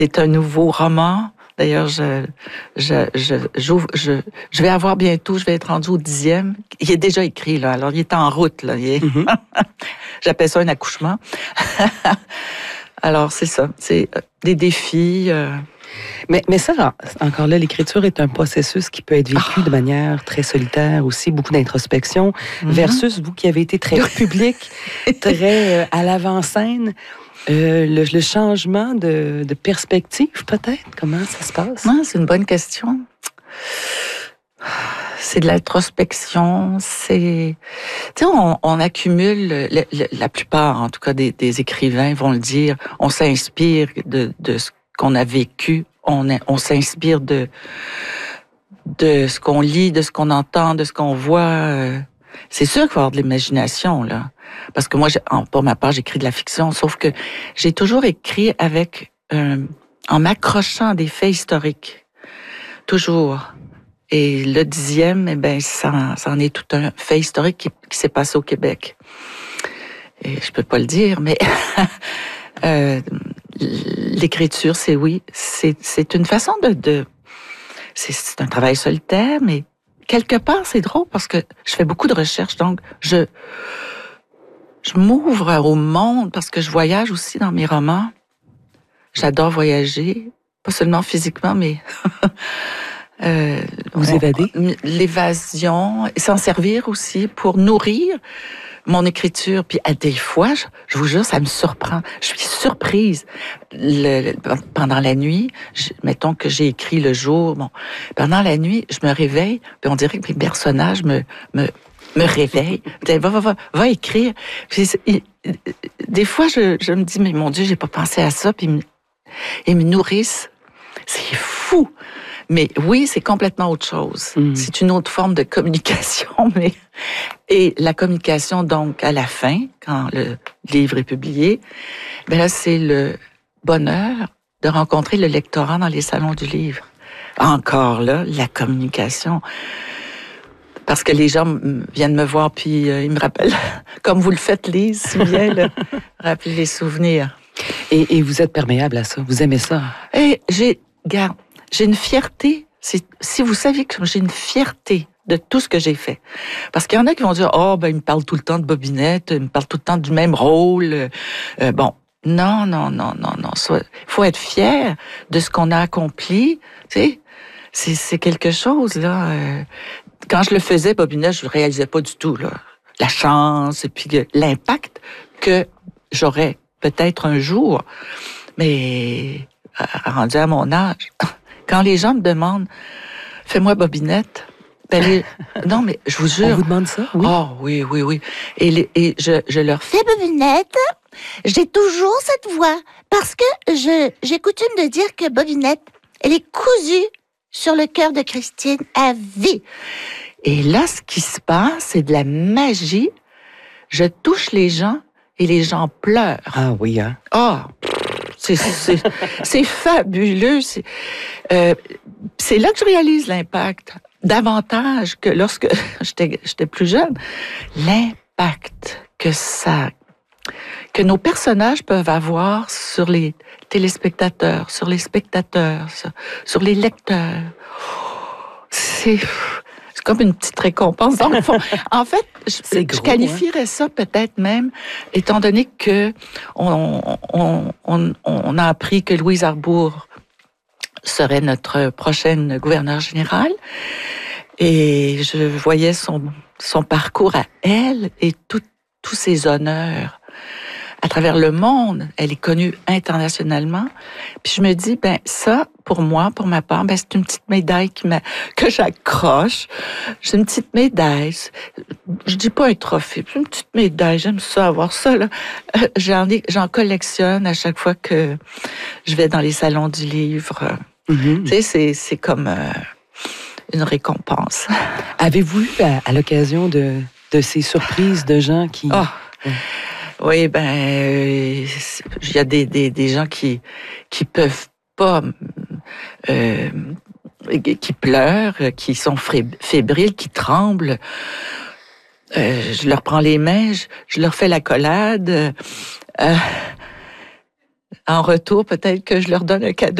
C'est un nouveau roman. D'ailleurs, je vais avoir bientôt, je vais être rendue au 10e. Il est déjà écrit, là. Alors, il est en route, là. J'appelle ça un accouchement. Alors, c'est ça. C'est des défis. Mais ça, encore là, l'écriture est un processus qui peut être vécu de manière très solitaire aussi, beaucoup d'introspection, versus vous qui avez été très public, très à l'avant-scène. Le changement de perspective, peut-être? Comment ça se passe? Non, c'est une bonne question. C'est de l'introspection, c'est... Tu sais, on accumule, la plupart, en tout cas, des écrivains vont le dire, on s'inspire de ce qu'on a vécu, on s'inspire de ce qu'on lit, de ce qu'on entend, de ce qu'on voit. C'est sûr qu'il faut avoir de l'imagination, là. Parce que moi, pour ma part, j'écris de la fiction, sauf que j'ai toujours écrit avec, en m'accrochant à des faits historiques. Toujours. Et le 10e, eh ben, ça en est tout un fait historique qui s'est passé au Québec. Et je peux pas le dire, mais l'écriture, c'est une façon c'est un travail solitaire, mais quelque part, c'est drôle parce que je fais beaucoup de recherches, donc je m'ouvre au monde parce que je voyage aussi dans mes romans. J'adore voyager, pas seulement physiquement, mais vous évadez? L'évasion, s'en servir aussi pour nourrir mon écriture. Puis à des fois, je vous jure, ça me surprend. Je suis surprise. Pendant la nuit, mettons que j'ai écrit le jour, pendant la nuit, je me réveille, puis on dirait que mes personnages me réveillent. Va écrire. Puis, des fois, je me dis, mais mon Dieu, j'ai pas pensé à ça, puis ils me nourrissent. C'est fou. Mais oui, c'est complètement autre chose. C'est une autre forme de communication. Et la communication, donc, à la fin, quand le livre est publié, ben là, c'est le bonheur de rencontrer le lectorat dans les salons du livre. Encore là, la communication. Parce que les gens viennent me voir, puis ils me rappellent, comme vous le faites, Lise, si bien, rappeler les souvenirs. Et vous êtes perméable à ça? Vous aimez ça? Et j'ai une fierté. Si vous saviez que j'ai une fierté de tout ce que j'ai fait. Parce qu'il y en a qui vont dire, il me parle tout le temps de Bobinette, il me parle tout le temps du même rôle. Non. Il faut être fier de ce qu'on a accompli. Tu sais, c'est quelque chose, là. Quand je le faisais, Bobinette, je le réalisais pas du tout, là. La chance, et puis l'impact que j'aurais peut-être un jour. Mais, rendu à mon âge, quand les gens me demandent, fais-moi Bobinette, non, mais je vous jure. On vous demande ça? Oui. Oh, oui. Et je leur fais Bobinette, j'ai toujours cette voix, parce que j'ai coutume de dire que Bobinette, elle est cousue sur le cœur de Christine à vie. Et là, ce qui se passe, c'est de la magie. Je touche les gens et les gens pleurent. Ah oui, hein? C'est fabuleux. C'est là que je réalise l'impact. Davantage que lorsque j'étais plus jeune. L'impact que nos personnages peuvent avoir sur les téléspectateurs, sur les spectateurs, sur les lecteurs. C'est comme une petite récompense. Dans le fond, en fait, je qualifierais ça peut-être même, étant donné que on a appris que Louise Arbour serait notre prochaine gouverneure générale. Et je voyais son parcours à elle et tous ses honneurs à travers le monde. Elle est connue internationalement. Puis je me dis, ça, pour moi, pour ma part, c'est une petite médaille que j'accroche. C'est une petite médaille. Je dis pas un trophée, c'est une petite médaille. J'aime ça, avoir ça, là. J'en collectionne à chaque fois que je vais dans les salons du livre. Tu sais, c'est comme une récompense. Avez-vous eu à l'occasion de ces surprises de gens qui... Oui, il y a des gens qui peuvent pas, qui pleurent, qui sont fébriles, qui tremblent. Je leur prends les mains, je leur fais l'accolade. En retour, peut-être que je leur donne un cadeau.